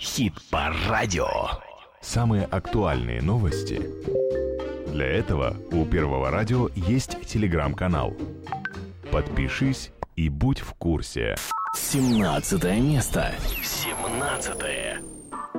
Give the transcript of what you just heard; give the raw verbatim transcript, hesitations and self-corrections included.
Хит-парадио. Самые актуальные новости. Для этого у Первого радио есть телеграм-канал. Подпишись и будь в курсе. семнадцатое место. семнадцатое.